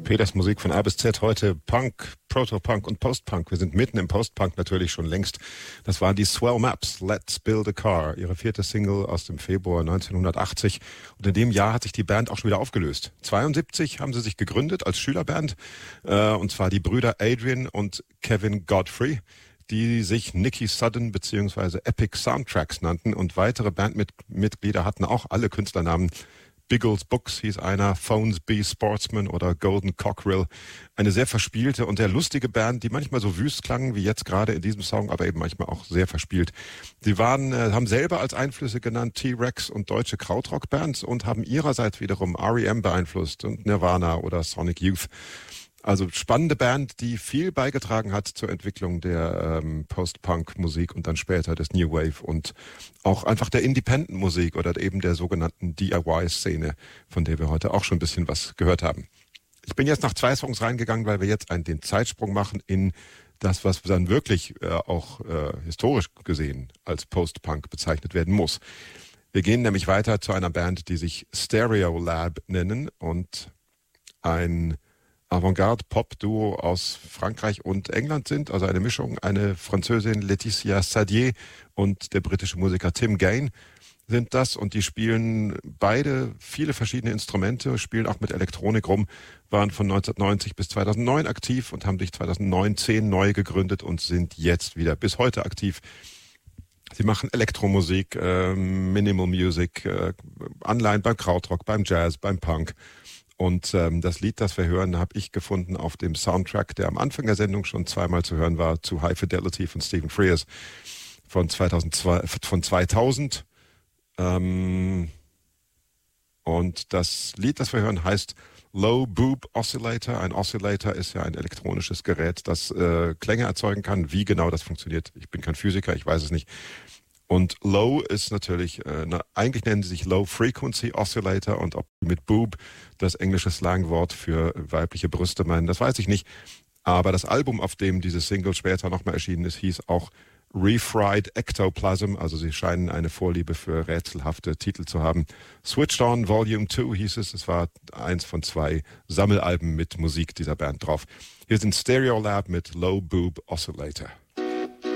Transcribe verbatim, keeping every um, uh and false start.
Peters Musik von A bis Z, heute Punk, Proto-Punk und Post-Punk. Wir sind mitten im Post-Punk natürlich schon längst. Das waren die Swell Maps, Let's Build a Car, ihre vierte Single aus dem Februar neunzehnhundertachtzig. Und in dem Jahr hat sich die Band auch schon wieder aufgelöst. zweiundsiebzig haben sie sich gegründet als Schülerband, äh, und zwar die Brüder Adrian und Kevin Godfrey, die sich Nicky Sudden bzw. Epic Soundtracks nannten, und weitere Bandmitglieder hatten auch alle Künstlernamen. Biggles Books hieß einer, Phonesby Sportsman oder Golden Cockerel. Eine sehr verspielte und sehr lustige Band, die manchmal so wüst klangen wie jetzt gerade in diesem Song, aber eben manchmal auch sehr verspielt. Sie waren, äh, haben selber als Einflüsse genannt T-Rex und deutsche Krautrock-Bands und haben ihrerseits wiederum R E M beeinflusst und Nirvana oder Sonic Youth. Also spannende Band, die viel beigetragen hat zur Entwicklung der ähm, Post-Punk-Musik und dann später des New Wave und auch einfach der Independent-Musik oder eben der sogenannten D I Y-Szene, von der wir heute auch schon ein bisschen was gehört haben. Ich bin jetzt nach zwei Songs reingegangen, weil wir jetzt einen, den Zeitsprung machen in das, was dann wirklich äh, auch äh, historisch gesehen als Post-Punk bezeichnet werden muss. Wir gehen nämlich weiter zu einer Band, die sich Stereolab nennen und ein Avantgarde-Pop-Duo aus Frankreich und England sind, also eine Mischung. Eine Französin, Laetitia Sadier, und der britische Musiker Tim Gain sind das, und die spielen beide viele verschiedene Instrumente, spielen auch mit Elektronik rum, waren von neunzehnhundertneunzig bis zweitausendneun aktiv und haben sich zweitausendneunzehn neu gegründet und sind jetzt wieder bis heute aktiv. Sie machen Elektromusik, äh, Minimal Music, äh, Anleihen beim Krautrock, beim Jazz, beim Punk. Und ähm, das Lied, das wir hören, habe ich gefunden auf dem Soundtrack, der am Anfang der Sendung schon zweimal zu hören war, zu High Fidelity von Stephen Frears von zweitausendzwei, von zweitausend. Ähm, und das Lied, das wir hören, heißt Low Boob Oscillator. Ein Oscillator ist ja ein elektronisches Gerät, das äh, Klänge erzeugen kann. Wie genau das funktioniert, ich bin kein Physiker, ich weiß es nicht. Und Low ist natürlich, äh, na, eigentlich nennen sie sich Low Frequency Oscillator, und ob mit Boob das englische Slangwort für weibliche Brüste meinen, das weiß ich nicht. Aber das Album, auf dem diese Single später nochmal erschienen ist, hieß auch Refried Ectoplasm, also sie scheinen eine Vorliebe für rätselhafte Titel zu haben. Switched On Volume zwei hieß es, es war eins von zwei Sammelalben mit Musik dieser Band drauf. Hier sind Stereolab mit Low Boob Oscillator.